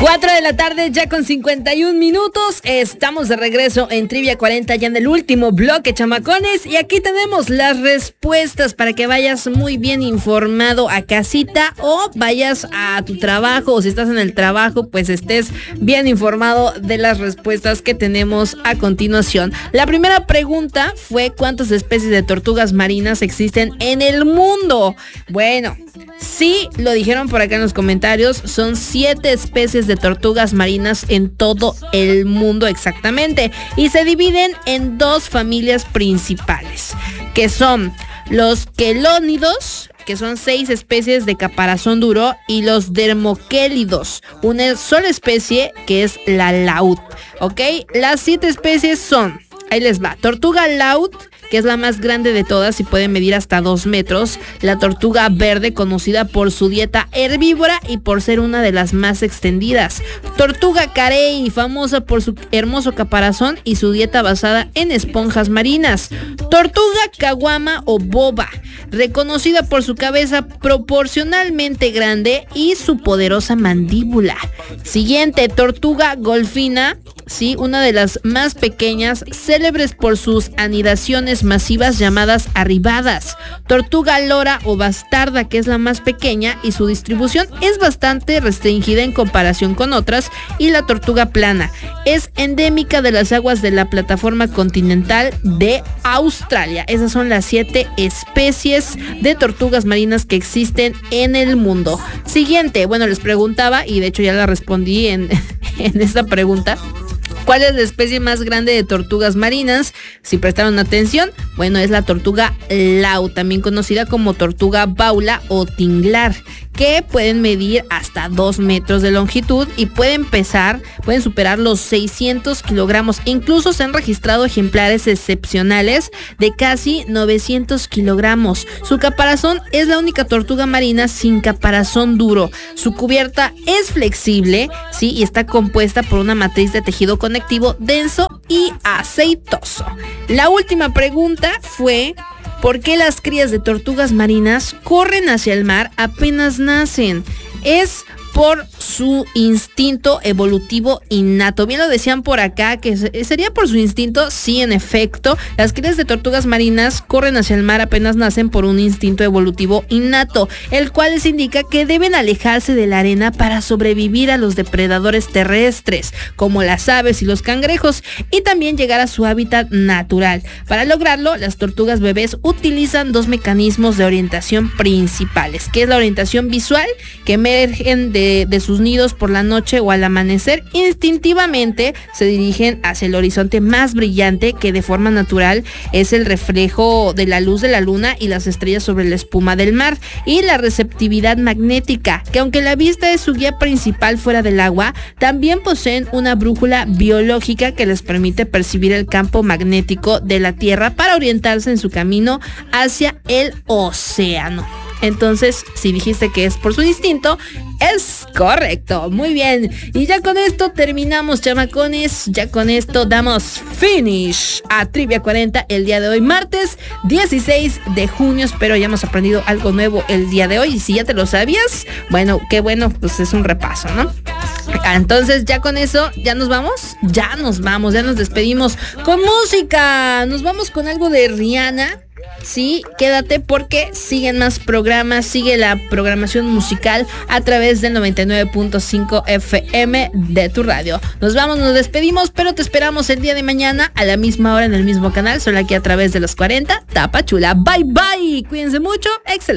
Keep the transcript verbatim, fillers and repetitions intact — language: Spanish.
cuatro de la tarde, ya con cincuenta y un minutos. Estamos de regreso en Trivia cuarenta, ya en el último bloque, chamacones. Y aquí tenemos las respuestas para que vayas muy bien informado a casita o vayas a tu trabajo. O si estás en el trabajo, pues estés bien informado de las respuestas que tenemos a continuación. La primera pregunta fue: ¿cuántas especies de tortugas marinas existen en el mundo? Bueno, sí, lo dijeron por acá en los comentarios. Son siete especies de tortugas marinas en todo el mundo exactamente, y se dividen en dos familias principales, que son los quelónidos, que son seis especies de caparazón duro, y los dermoquélidos, una sola especie que es la laúd. ¿Ok? Las siete especies son, ahí les va: tortuga laúd, que es la más grande de todas y puede medir hasta dos metros. La tortuga verde, conocida por su dieta herbívora y por ser una de las más extendidas. Tortuga carey, famosa por su hermoso caparazón y su dieta basada en esponjas marinas. Tortuga caguama o boba, reconocida por su cabeza proporcionalmente grande y su poderosa mandíbula. Siguiente, tortuga golfina, sí, una de las más pequeñas, célebres por sus anidaciones masivas llamadas arribadas. Tortuga lora o bastarda, que es la más pequeña y su distribución es bastante restringida en comparación con otras. Y la tortuga plana es endémica de las aguas de la plataforma continental de Australia. Esas son las siete especies de tortugas marinas que existen en el mundo. Siguiente, bueno, les preguntaba, y de hecho ya la respondí en, en esta pregunta: ¿cuál es la especie más grande de tortugas marinas? Si prestaron atención, bueno, es la tortuga laúd, también conocida como tortuga baula o tinglar, que pueden medir hasta dos metros de longitud y pueden pesar, pueden superar los seiscientos kilogramos. Incluso se han registrado ejemplares excepcionales de casi novecientos kilogramos. Su caparazón es la única tortuga marina sin caparazón duro. Su cubierta es flexible, sí, y está compuesta por una matriz de tejido conectivo denso y aceitoso. La última pregunta fue: ¿por qué las crías de tortugas marinas corren hacia el mar apenas nacen? Es por su instinto evolutivo innato. Bien lo decían por acá, que sería por su instinto. Sí, en efecto, las crías de tortugas marinas corren hacia el mar apenas nacen por un instinto evolutivo innato, el cual les indica que deben alejarse de la arena para sobrevivir a los depredadores terrestres, como las aves y los cangrejos, y también llegar a su hábitat natural. Para lograrlo, las tortugas bebés utilizan dos mecanismos de orientación principales, que es la orientación visual, que emergen de de sus nidos por la noche o al amanecer. Instintivamente se dirigen hacia el horizonte más brillante, que de forma natural es el reflejo de la luz de la luna y las estrellas sobre la espuma del mar. Y la receptividad magnética, que aunque la vista es su guía principal fuera del agua, también poseen una brújula biológica que les permite percibir el campo magnético de la Tierra para orientarse en su camino hacia el océano. Entonces, si dijiste que es por su instinto, es correcto. Muy bien. Y ya con esto terminamos, chamacones. Ya con esto damos finish a Trivia cuarenta el día de hoy, martes dieciséis de junio. Espero hayamos aprendido algo nuevo el día de hoy. Y si ya te lo sabías, bueno, qué bueno, pues es un repaso, ¿no? Entonces ya con eso, ¿ya nos vamos? Ya nos vamos, ya nos despedimos con música. Nos vamos con algo de Rihanna. Sí, quédate porque siguen más programas, sigue la programación musical a través del noventa y nueve punto cinco F M de tu radio. Nos vamos, nos despedimos, pero te esperamos el día de mañana a la misma hora en el mismo canal, solo aquí a través de los cuarenta, Tapachula. Bye bye, cuídense mucho, excelente.